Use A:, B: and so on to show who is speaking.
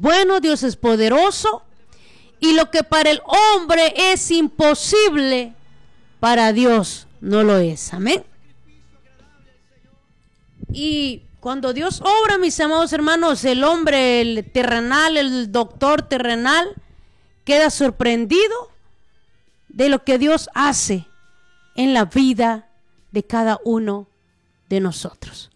A: bueno, Dios es poderoso, y lo que para el hombre es imposible, para Dios no lo es. Amén. Y cuando Dios obra, mis amados hermanos, el hombre, el terrenal, el doctor terrenal, queda sorprendido de lo que Dios hace en la vida de cada uno de nosotros.